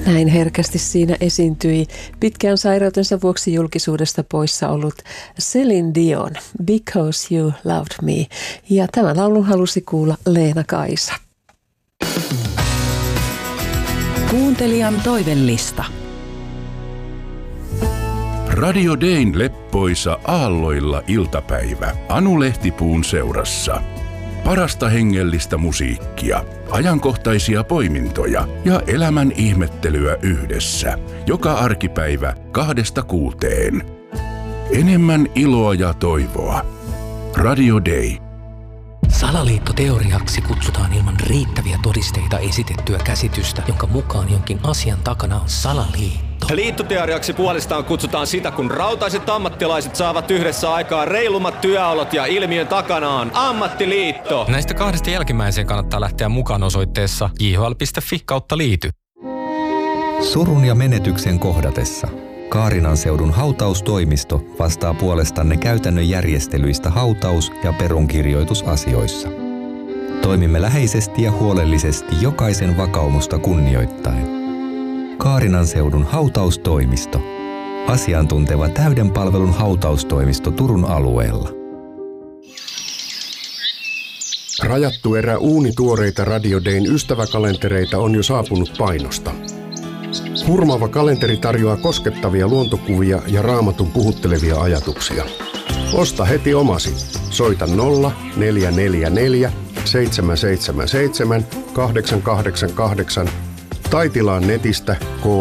Näin herkästi siinä esiintyi pitkään sairautensa vuoksi julkisuudesta poissa ollut Celine Dion, Because You Loved Me. Ja tämän laulun halusi kuulla Leena-Kaisa. Kuuntelijan toivellista. Radio Dayn leppoisa aalloilla iltapäivä Anu Lehtipuun seurassa. Parasta hengellistä musiikkia, ajankohtaisia poimintoja ja elämän ihmettelyä yhdessä. Joka arkipäivä 2–6. Enemmän iloa ja toivoa. Radio Day. Salaliittoteoriaksi kutsutaan ilman riittäviä todisteita esitettyä käsitystä, jonka mukaan jonkin asian takana on salaliitto. Liittoteoriaksi puolestaan kutsutaan sitä, kun rautaiset ammattilaiset saavat yhdessä aikaan reilummat työolot ja ilmiön takana on ammattiliitto. Näistä kahdesta jälkimmäiseen kannattaa lähteä mukaan osoitteessa jhl.fi/liity. Surun ja menetyksen kohdatessa Kaarinan seudun hautaustoimisto vastaa puolestanne käytännön järjestelyistä hautaus- ja perunkirjoitusasioissa. Toimimme läheisesti ja huolellisesti jokaisen vakaumusta kunnioittaen. Kaarinan seudun hautaustoimisto. Asiantunteva täyden palvelun hautaustoimisto Turun alueella. Rajattu erä uunituoreita Radio Dayn ystäväkalentereita on jo saapunut painosta. Hurmaava kalenteri tarjoaa koskettavia luontokuvia ja Raamatun puhuttelevia ajatuksia. Osta heti omasi. Soita 0444 777 888 tai tilaa netistä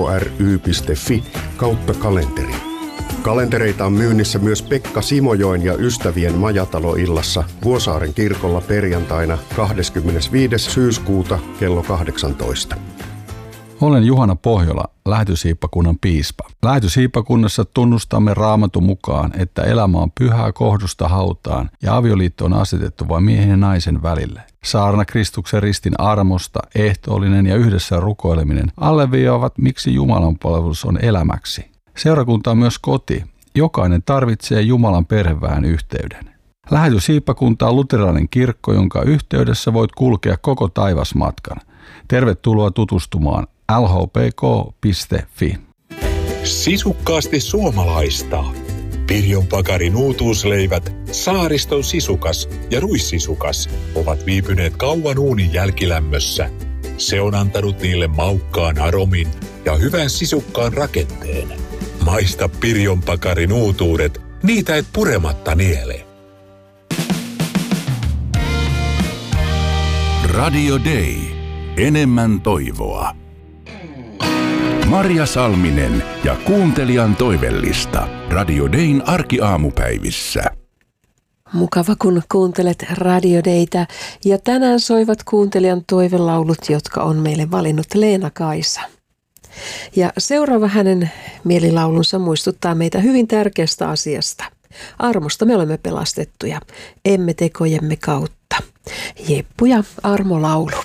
kry.fi/kalenteri. Kalentereita on myynnissä myös Pekka Simojoen ja ystävien majataloillassa Vuosaaren kirkolla perjantaina 25. syyskuuta kello 18. Olen Juhana Pohjola, Lähetyssiippakunnan piispa. Lähetyssiippakunnassa tunnustamme Raamatun mukaan, että elämä on pyhää kohdusta hautaan ja avioliitto on asetettu vain miehen ja naisen välille. Saarna Kristuksen ristin armosta, ehtoollinen ja yhdessä rukoileminen alleviivaavat, miksi Jumalan palvelus on elämäksi. Seurakunta on myös koti. Jokainen tarvitsee Jumalan perheväen yhteyden. Lähetyssiippakunta on luterilainen kirkko, jonka yhteydessä voit kulkea koko taivasmatkan. Tervetuloa tutustumaan lhpk.fi. Sisukkaasti suomalaista. Pirjon Pakarin uutuusleivät, Saariston sisukas ja ruissisukas ovat viipyneet kauan uunin jälkilämmössä. Se on antanut niille maukkaan aromin ja hyvän sisukkaan rakenteen. Maista Pirjon Pakarin uutuudet, niitä et purematta niele. Radio Day. Enemmän toivoa. Marja Salminen ja kuuntelijan toivellista Radio Dayn arkiaamupäivissä. Mukava, kun kuuntelet Radio Daytä. Ja tänään soivat kuuntelijan toivelaulut, jotka on meille valinnut Leena-Kaisa. Ja seuraava hänen mielilaulunsa muistuttaa meitä hyvin tärkeästä asiasta. Armosta me olemme pelastettuja, emme tekojemme kautta. Jeppu ja armolaulu.